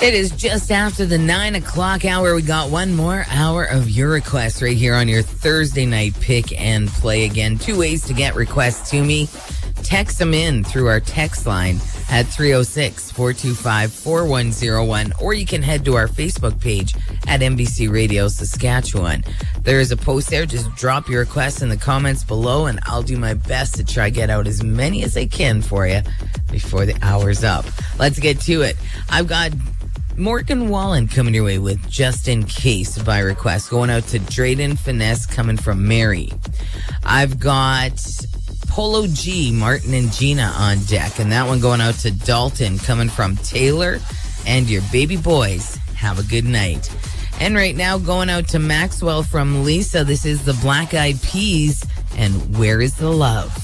It is just after the 9 o'clock hour. We got one more hour of your requests right here on your Thursday night pick and play. Again, 2 ways to get requests to me. Text them in through our text line at 306-425-4101, or you can head to our Facebook page at NBC Radio Saskatchewan. There is a post there. Just drop your requests in the comments below, and I'll do my best to try to get out as many as I can for you before the hour's up. Let's get to it. I've got Morgan Wallen coming your way with Just In Case by request, going out to Drayden Finesse coming from Mary. I've got Polo G, Martin and Gina on deck, and that one going out to Dalton coming from Taylor and your baby boys. Have a good night. And right now going out to Maxwell from Lisa. This is the Black Eyed Peas and Where Is the Love?